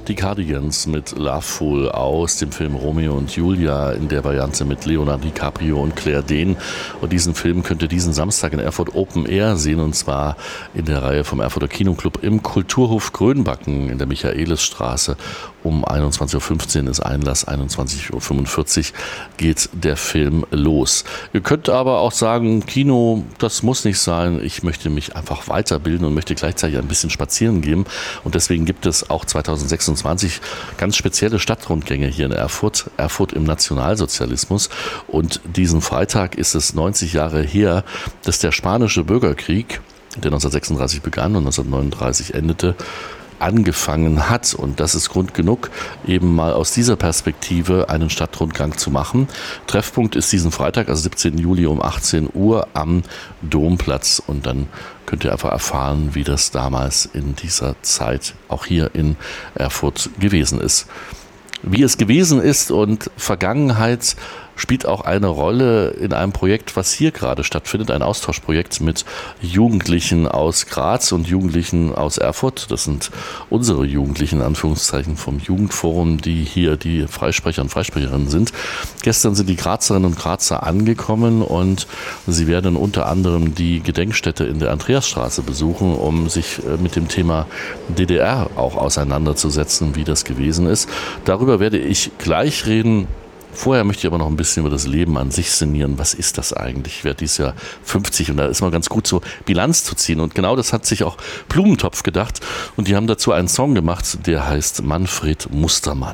Die Cardigans mit Loveful aus dem Film Romeo und Julia in der Variante mit Leonardo DiCaprio und Claire Danes. Und diesen Film könnt ihr diesen Samstag in Erfurt Open Air sehen, und zwar in der Reihe vom Erfurter Kinoclub im Kulturhof Grönbacken in der Michaelisstraße. Um 21.15 Uhr ist Einlass, 21.45 Uhr geht der Film los. Ihr könnt aber auch sagen, Kino, das muss nicht sein. Ich möchte mich einfach weiterbilden und möchte gleichzeitig ein bisschen spazieren gehen. Und deswegen gibt es auch 2026 ganz spezielle Stadtrundgänge hier in Erfurt. Erfurt im Nationalsozialismus. Und diesen Freitag ist es 90 Jahre her, dass der spanische Bürgerkrieg, der 1936 begann und 1939 endete, angefangen hat. Und das ist Grund genug, eben mal aus dieser Perspektive einen Stadtrundgang zu machen. Treffpunkt ist diesen Freitag, also 17. Juli um 18 Uhr am Domplatz. Und dann könnt ihr einfach erfahren, wie das damals in dieser Zeit auch hier in Erfurt gewesen ist. Wie es gewesen ist und Vergangenheit spielt auch eine Rolle in einem Projekt, was hier gerade stattfindet, ein Austauschprojekt mit Jugendlichen aus Graz und Jugendlichen aus Erfurt. Das sind unsere Jugendlichen, in Anführungszeichen, vom Jugendforum, die hier die Freisprecher und Freisprecherinnen sind. Gestern sind die Grazerinnen und Grazer angekommen und sie werden unter anderem die Gedenkstätte in der Andreasstraße besuchen, um sich mit dem Thema DDR auch auseinanderzusetzen, wie das gewesen ist. Darüber werde ich gleich reden. Vorher möchte ich aber noch ein bisschen über das Leben an sich sinnieren. Was ist das eigentlich? Ich werde dieses Jahr 50 und da ist mal ganz gut, so Bilanz zu ziehen. Und genau das hat sich auch Blumentopf gedacht. Und die haben dazu einen Song gemacht, der heißt Manfred Mustermann.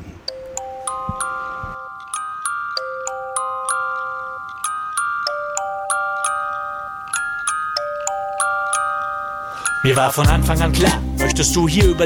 Mir war von Anfang an klar, möchtest du hier überleben,